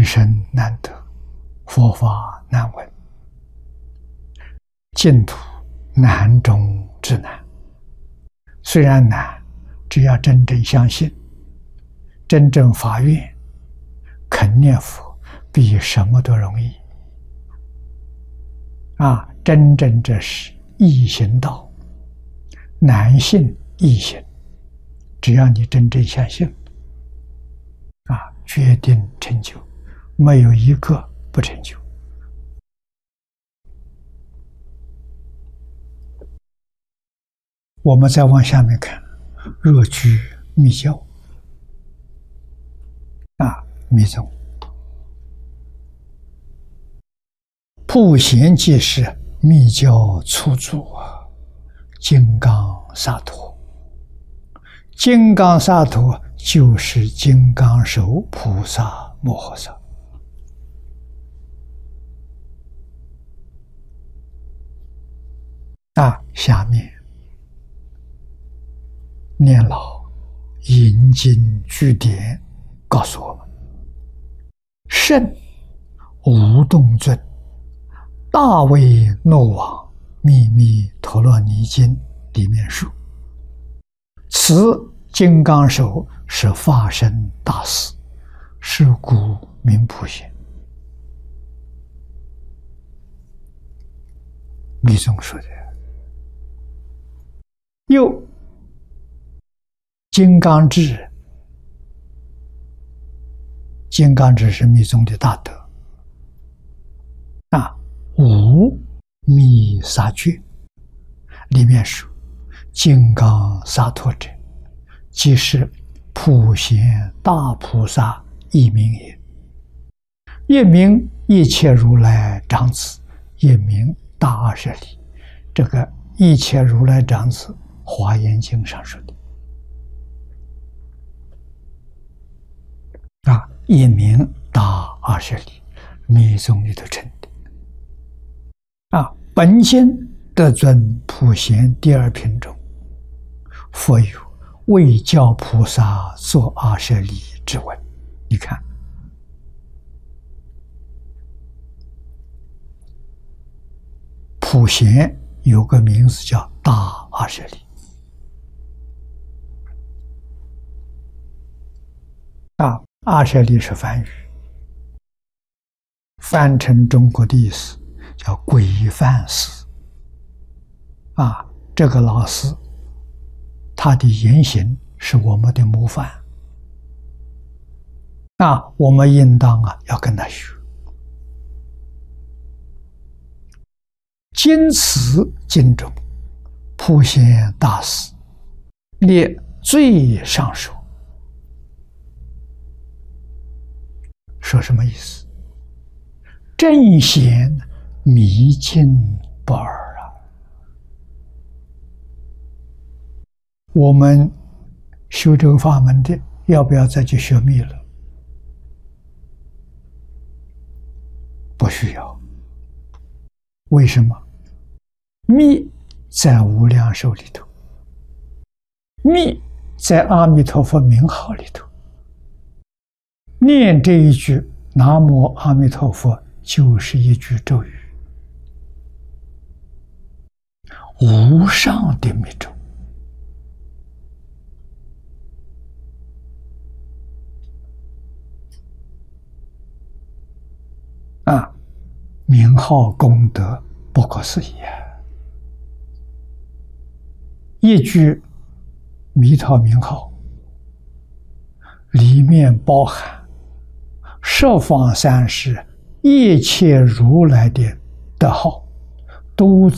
人生难得，佛法难闻，净土难中之难。虽然难，只要真正相信，真正发愿，肯念佛，比什么都容易。真正这是易行道，难信易行。只要你真正相信，决定成就，没有一个不成就。我们再往下面看，若居密教，密宗，普贤即是密教初祖金刚萨埵。金刚萨埵就是金刚手菩萨摩诃萨。下面念老引经据典告诉我们，圣无动尊大卫诺王秘密陀罗尼经里面说，此金刚手是法身大士，是故名普贤。密宗说的。又金刚智，金刚智是密宗的大德。无密萨诀里面说，金刚萨埵者，即是普贤大菩萨一名也。一名一切如来长子，一名大舍利。这个一切如来长子，华严经上说的。一名大阿舍利，密宗里头称的。本经得尊普贤第二品中，佛有为教菩萨作阿舍利之文。你看，普贤有个名字叫大阿舍利。阿舍利是梵语，翻成中国的意思叫规范师。这个老师，他的言行是我们的模范。我们应当要跟他学。今此经中，普贤大师列最上首。说什么意思？正显迷津不二我们修这个法门的，要不要再去学密了？不需要。为什么？密在无量寿里头，密在阿弥陀佛名号里头。念这一句南无阿弥陀佛，就是一句咒语，无上的密咒。名号功德不可思议一句弥陀名号里面包含十方三世一切如来的德号，都